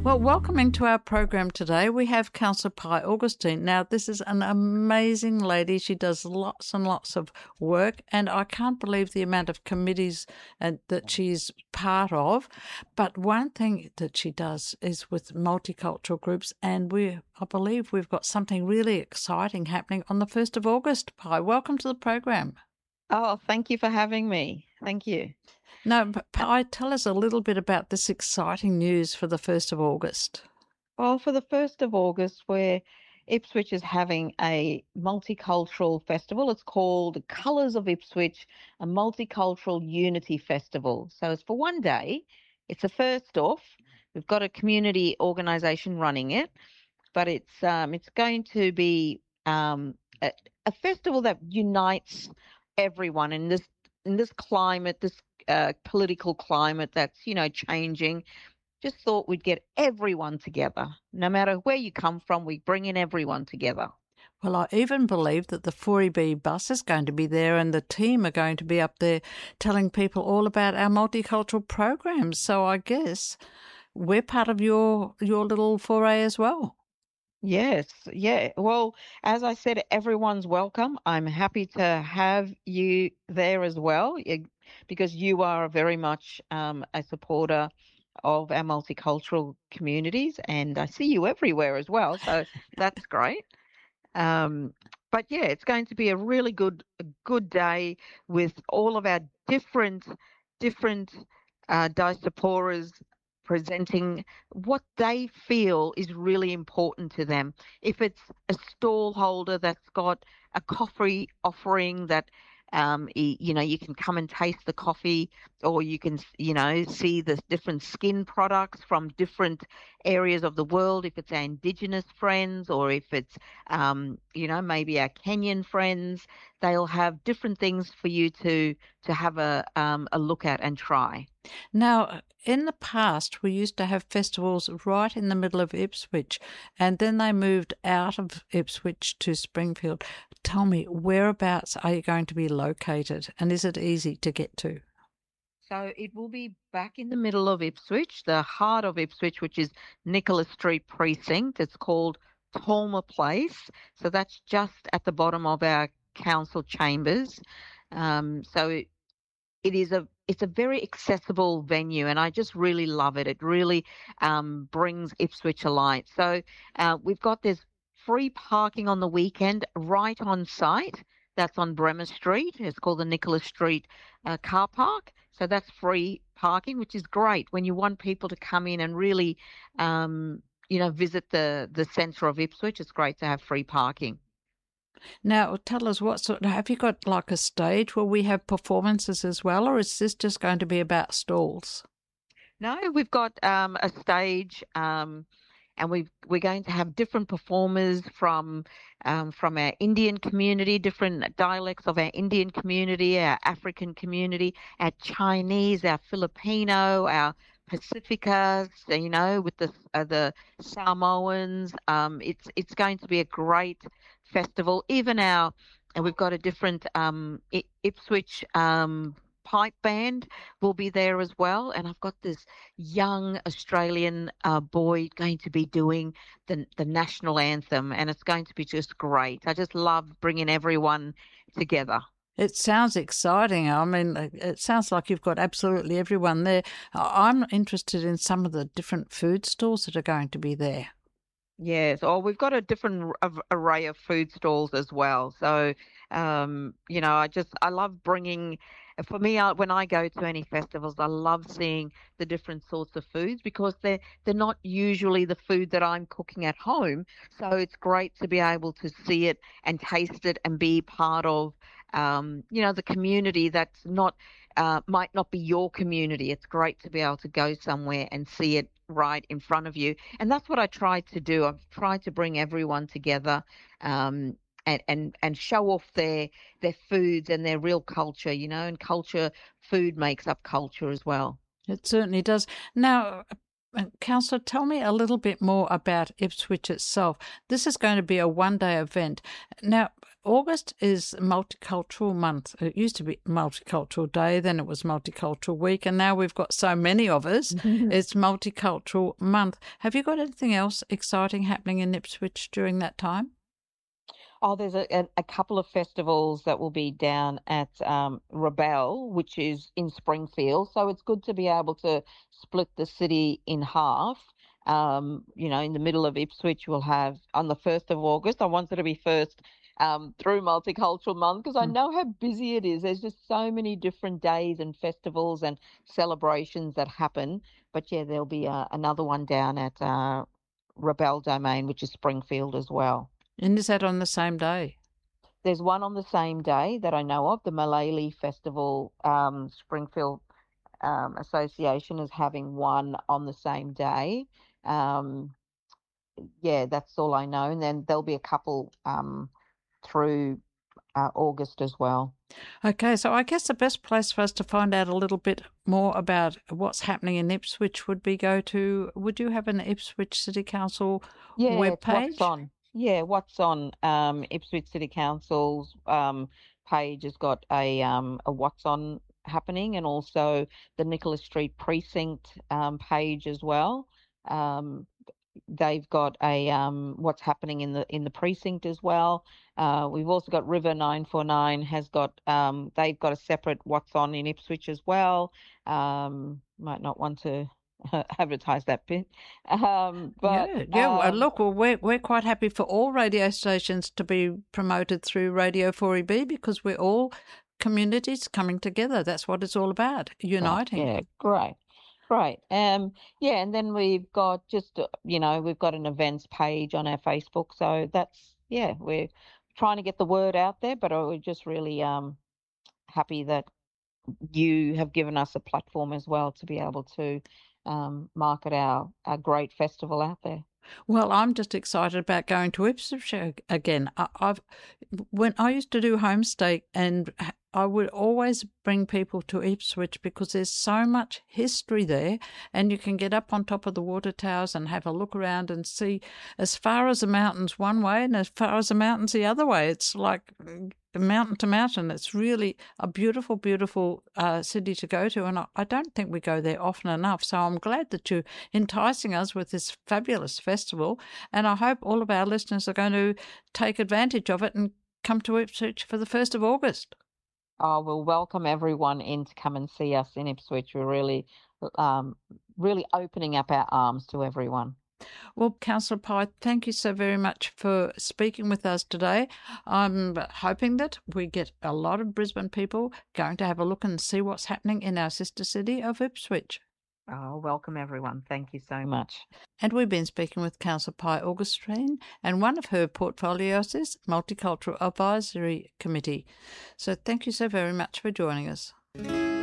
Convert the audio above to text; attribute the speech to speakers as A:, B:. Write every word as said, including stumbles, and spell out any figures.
A: Well, welcoming to our program today, we have Councillor Pi Augustine. Now, this is an amazing lady. She does lots and lots of work, and I can't believe the amount of committees uh, that she's part of. But one thing that she does is with multicultural groups, and we, I believe we've got something really exciting happening on the first of August. Pi, welcome to the program.
B: Oh, thank you for having me. Thank you.
A: Now, Pi, tell us a little bit about this exciting news for the first of August.
B: Well, for the first of August, where Ipswich is having a multicultural festival. It's called Colours of Ipswich, a multicultural unity festival. So it's for one day. It's a first off. We've got a community organisation running it, but it's um, it's going to be um, a, a festival that unites everyone in this in this climate, this uh, political climate that's you know changing. Just thought we'd get everyone together. No matter where you come from, we bring in everyone together.
A: Well, I even believe that the four E B bus is going to be there and the team are going to be up there telling people all about our multicultural programs. So I guess we're part of your your little foray as well.
B: Yes, yeah. Well, as I said, everyone's welcome. I'm happy to have you there as well you- because you are very much um, a supporter of our multicultural communities, and I see you everywhere as well. So that's great. Um, but yeah, it's going to be a really good a good day with all of our different different uh, diasporas presenting what they feel is really important to them. If it's a stall holder that's got a coffee offering that um, y- you know, you can come and taste the coffee, or you can, you know, see the different skin products from different areas of the world. If it's our Indigenous friends, or if it's um, you know, maybe our Kenyan friends, they'll have different things for you to to have a um, a look at and try.
A: Now, in the past, we used to have festivals right in the middle of Ipswich, and then they moved out of Ipswich to Springfield. Tell me, whereabouts are you going to be located, and is it easy to get to?
B: So it will be back in the middle of Ipswich, the heart of Ipswich, which is Nicholas Street Precinct. It's called Talma Place. So that's just at the bottom of our council chambers. Um, so it, it is a it's a very accessible venue, and I just really love it. It really um, brings Ipswich alive. So uh, we've got this free parking on the weekend right on site. That's on Bremer Street. It's called the Nicholas Street uh, car park. So that's free parking, which is great when you want people to come in and really, um, you know, visit the the centre of Ipswich. It's great to have free parking.
A: Now, tell us what sort. Have you got like a stage where we have performances as well, or is this just going to be about stalls?
B: No, we've got um, a stage. Um, and we we're going to have different performers from um, from our Indian community, different dialects of our Indian community, our African community, our Chinese, our Filipino, our Pacificas, you know, with the uh, the Samoans. Um, it's it's going to be a great festival. Even our and we've got a different um, I- Ipswich um, pipe band will be there as well. And I've got this young Australian uh, boy going to be doing the the national anthem, and it's going to be just great. I just love bringing everyone together.
A: It sounds exciting. I mean, it sounds like you've got absolutely everyone there. I'm interested in some of the different food stalls that are going to be there.
B: Yes, or we've got a different r- av- array of food stalls as well. So, um, you know, I just I love bringing. For me, I, when I go to any festivals, I love seeing the different sorts of foods because they're they're not usually the food that I'm cooking at home. So it's great to be able to see it and taste it and be part of, um, you know, the community that's not uh, might not be your community. It's great to be able to go somewhere and see it right in front of you. And that's what I tried to do. I've tried to bring everyone together um, and, and, and show off their their foods and their real culture, you know, and culture, food makes up culture as well.
A: It certainly does. Now, uh, Councillor, tell me a little bit more about Ipswich itself. This is going to be a one day event. Now, August is Multicultural Month. It used to be Multicultural Day, then it was Multicultural Week, and now we've got so many of us, it's Multicultural Month. Have you got anything else exciting happening in Ipswich during that time?
B: Oh, there's a, a, a couple of festivals that will be down at um, Rebel, which is in Springfield. So it's good to be able to split the city in half. Um, you know, in the middle of Ipswich, we'll have on the first of August. I wanted to be first um, through Multicultural Month because I know how busy it is. There's just so many different days and festivals and celebrations that happen. But yeah, there'll be uh, another one down at uh, Rebel Domain, which is Springfield as well.
A: And is that on the same day?
B: There's one on the same day that I know of. The Malay Festival, um, Springfield um, Association is having one on the same day. Um, yeah, that's all I know. And then there'll be a couple um, through uh, August as well.
A: Okay, so I guess the best place for us to find out a little bit more about what's happening in Ipswich would be go to, would you have an Ipswich City Council
B: Yeah, it's
A: webpage?
B: what's on. Yeah, what's on um, Ipswich City Council's um, page has got a um, a what's on happening, and also the Nicholas Street Precinct um, page as well. Um, they've got a um, what's happening in the in the precinct as well. Uh, we've also got River nine four nine has got um, they've got a separate what's on in Ipswich as well. Um, might not want to advertise that bit. Um, but
A: yeah, yeah. Well,
B: um,
A: look, well, we're we're quite happy for all radio stations to be promoted through Radio four E B because we're all communities coming together. That's what it's all about, uniting.
B: yeah, great, great. Um, yeah, and then we've got just uh, you know we've got an events page on our Facebook, so that's yeah we're trying to get the word out there, but uh, we're just really um happy that you have given us a platform as well to be able to um, market our, our great festival out there.
A: Well, I'm just excited about going to Ipswich again. I, I've when I used to do homestay, and I would always bring people to Ipswich because there's so much history there, and you can get up on top of the water towers and have a look around and see as far as the mountains one way and as far as the mountains the other way. It's like mountain to mountain. It's really a beautiful, beautiful uh, city to go to, and I, I don't think we go there often enough. So I'm glad that you're enticing us with this fabulous festival, and I hope all of our listeners are going to take advantage of it and come to Ipswich for the first of August.
B: Oh, we'll welcome everyone in to come and see us in Ipswich. We're really, um, really opening up our arms to everyone.
A: Well, Councillor Pye, thank you so very much for speaking with us today. I'm hoping that we get a lot of Brisbane people going to have a look and see what's happening in our sister city of Ipswich.
B: Oh, welcome everyone. Thank you so much.
A: And we've been speaking with Councillor Pye Augustine, and one of her portfolios is Multicultural Advisory Committee. So thank you so very much for joining us.